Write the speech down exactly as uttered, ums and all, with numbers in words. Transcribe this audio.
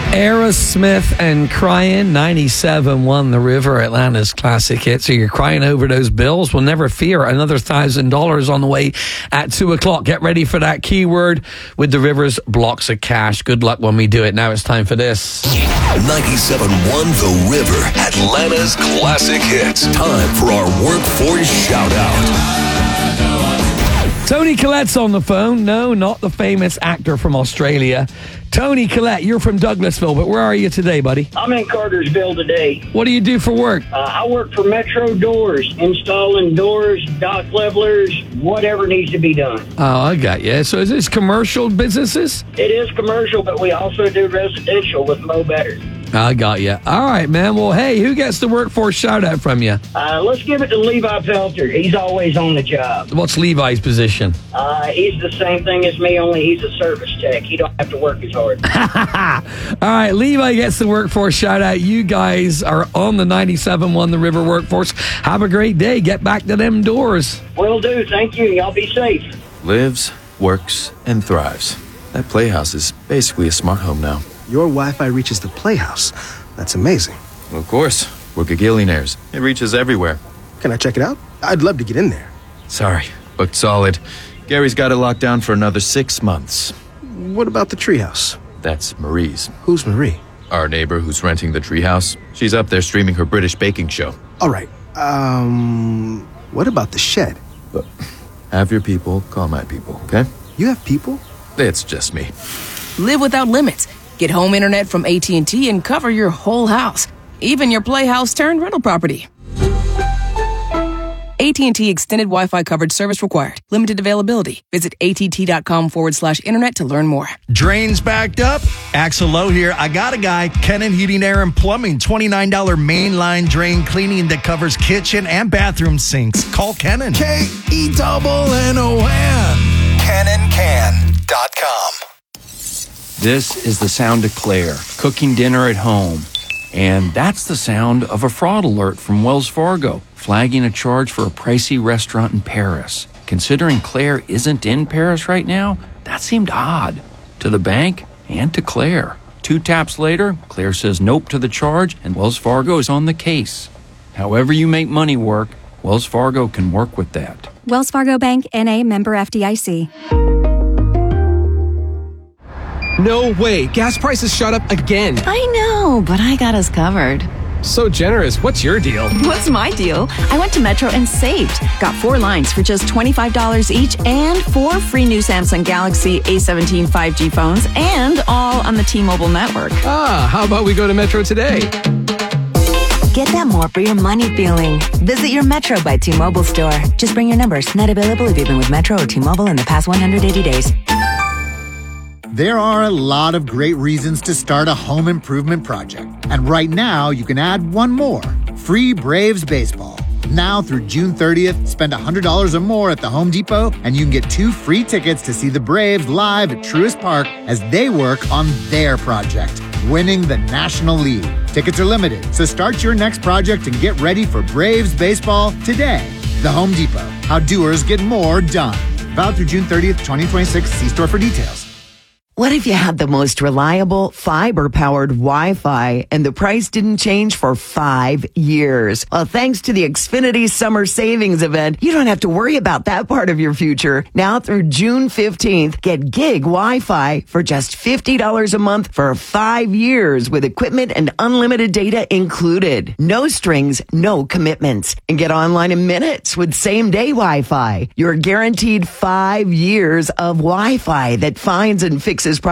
Aerosmith and Crying, ninety-seven won the River, Atlanta's classic hit. So you're crying over those bills? Well, never fear. Another one thousand dollars on the way at two o'clock. Get ready for that keyword with the River's blocks of cash. Good luck when we do it. Now it's time for this. ninety-seven won the River, Atlanta's classic hits. Time for our workforce shout-out. Tony Collette's on the phone. No, not the famous actor from Australia. Tony Collette, you're from Douglasville, but where are you today, buddy? I'm in Cartersville today. What do you do for work? Uh, I work for Metro Doors, installing doors, dock levelers, whatever needs to be done. Oh, I got you. So is this commercial businesses? It is commercial, but we also do residential with Mo Better. I got you. All right, man. Well, hey, who gets the workforce shout-out from you? Uh, let's give it to Levi Pelter. He's always on the job. What's Levi's position? Uh, he's the same thing as me, only he's a service tech. He don't have to work as hard. All right, Levi gets the workforce shout-out. You guys are on the ninety-seven won the River workforce. Have a great day. Get back to them doors. Will do. Thank you. Y'all be safe. Lives, works, and thrives. That playhouse is basically a smart home now. Your Wi-Fi reaches the Playhouse. That's amazing. Well, of course. We're gagillionaires. It reaches everywhere. Can I check it out? I'd love to get in there. Sorry, booked solid. Gary's got it locked down for another six months. What about the treehouse? That's Marie's. Who's Marie? Our neighbor who's renting the treehouse. She's up there streaming her British baking show. All right. Um, what about the shed? But have your people call my people, okay? You have people? It's just me. Live without limits. Get home internet from A T and T and cover your whole house, even your playhouse turned rental property. A T and T extended Wi-Fi coverage service required. Limited availability. Visit att.com forward slash internet to learn more. Drains backed up? Axel Lowe here. I got a guy, Kennan Heating, Air, and Plumbing. twenty-nine dollars mainline drain cleaning that covers kitchen and bathroom sinks. Call Kennan. K E double N O N. Kennan Can dot com. This is the sound of Claire, cooking dinner at home. And that's the sound of a fraud alert from Wells Fargo, flagging a charge for a pricey restaurant in Paris. Considering Claire isn't in Paris right now, that seemed odd to the bank and to Claire. Two taps later, Claire says nope to the charge, and Wells Fargo is on the case. However you make money work, Wells Fargo can work with that. Wells Fargo Bank, N A, member F D I C. No way. Gas prices shot up again. I know, but I got us covered. So generous. What's your deal? What's my deal? I went to Metro and saved. Got four lines for just twenty-five dollars each and four free new Samsung Galaxy A seventeen five G phones and all on the T-Mobile network. Ah, how about we go to Metro today? Get that more for your money feeling. Visit your Metro by T-Mobile store. Just bring your numbers. Not available if you've been with Metro or T-Mobile in the past one hundred eighty days. There are a lot of great reasons to start a home improvement project. And right now, you can add one more. Free Braves baseball. Now through June thirtieth, spend one hundred dollars or more at the Home Depot, and you can get two free tickets to see the Braves live at Truist Park as they work on their project, winning the National League. Tickets are limited, so start your next project and get ready for Braves baseball today. The Home Depot. How doers get more done. Valid through June thirtieth, twenty twenty-six. See store for details. What if you had the most reliable fiber-powered Wi-Fi and the price didn't change for five years? Well, thanks to the Xfinity Summer Savings Event, you don't have to worry about that part of your future. Now through June fifteenth, get gig Wi-Fi for just fifty dollars a month for five years with equipment and unlimited data included. No strings, no commitments. And get online in minutes with same-day Wi-Fi. You're guaranteed five years of Wi-Fi that finds and fixes